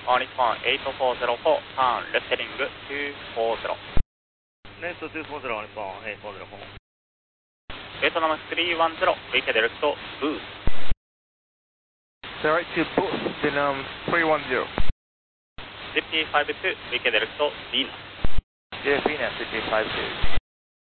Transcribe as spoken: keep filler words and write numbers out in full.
On Nippon eight four zero four, turn left heading two four zero. Next two four zero, Nippon eight four zero four. Vietnam three one zero, V K direct boost. Direct to boost, Vietnam three one zero. City five two, V K direct Venus. Yeah, Venus, City five two.